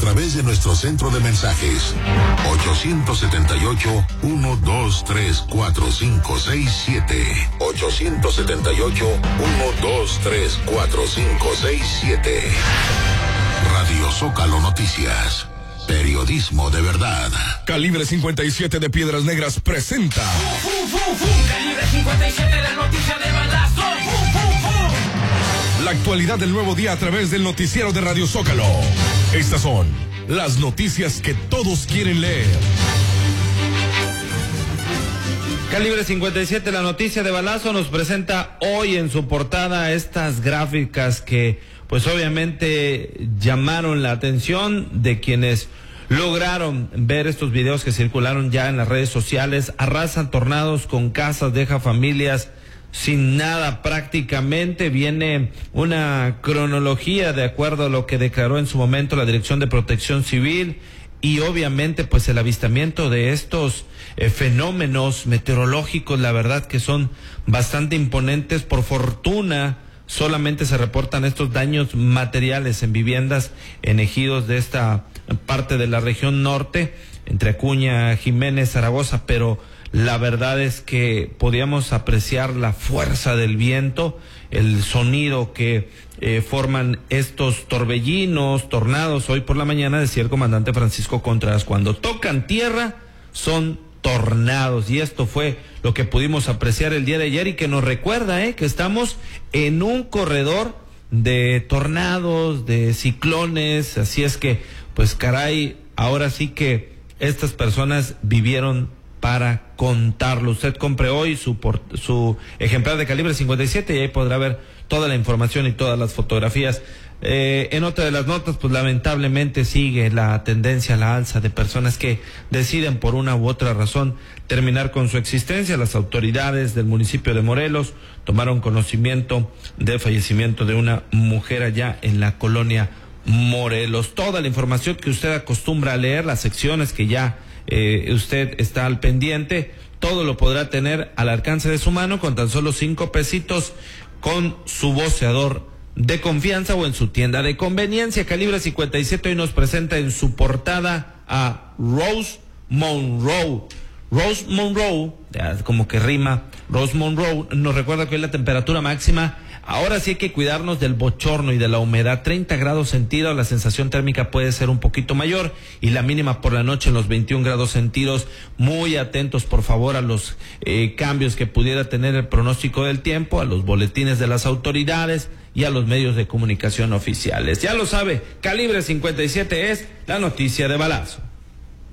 través de nuestro centro de mensajes 878-123-4567. 878-123-4567. Radio Zócalo Noticias. Periodismo de verdad. Calibre 57 de Piedras Negras presenta. Calibre 57, la noticia de balazo. La actualidad del nuevo día a través del noticiero de Radio Zócalo. Estas son las noticias que todos quieren leer. Calibre 57, la noticia de balazo, nos presenta hoy en su portada estas gráficas que pues obviamente llamaron la atención de quienes lograron ver estos videos que circularon ya en las redes sociales. Arrasan tornados con casas, deja familias sin nada prácticamente. Viene una cronología de acuerdo a lo que declaró en su momento la Dirección de Protección Civil y obviamente pues el avistamiento de estos fenómenos meteorológicos, la verdad que son bastante imponentes. Por fortuna solamente se reportan estos daños materiales en viviendas en ejidos de esta parte de la región norte, entre Acuña, Jiménez, Zaragoza, pero la verdad es que podíamos apreciar la fuerza del viento, el sonido que forman estos torbellinos, tornados. Hoy por la mañana decía el comandante Francisco Contreras, cuando tocan tierra son tornados, y esto fue lo que pudimos apreciar el día de ayer y que nos recuerda que estamos en un corredor de tornados, de ciclones, así es que pues caray, ahora sí que estas personas vivieron para contarlo. Usted compre hoy su ejemplar de calibre 57 y ahí podrá ver toda la información y todas las fotografías. En otra de las notas, pues lamentablemente sigue la tendencia a la alza de personas que deciden por una u otra razón terminar con su existencia. Las autoridades del municipio de Morelos tomaron conocimiento del fallecimiento de una mujer allá en la colonia Morelos. Toda la información que usted acostumbra a leer, las secciones que ya usted está al pendiente, todo lo podrá tener al alcance de su mano con tan solo 5 pesitos con su voceador de confianza o en su tienda de conveniencia. Calibre 57 hoy nos presenta en su portada a Rose Monroe. Rose Monroe, como que rima, Rose Monroe, nos recuerda que hoy la temperatura máxima, ahora sí hay que cuidarnos del bochorno y de la humedad, 30 grados centígrados, la sensación térmica puede ser un poquito mayor y la mínima por la noche en los 21 grados centígrados. Muy atentos por favor a los cambios que pudiera tener el pronóstico del tiempo, a los boletines de las autoridades y a los medios de comunicación oficiales. Ya lo sabe, Calibre 57 es la noticia de balazo.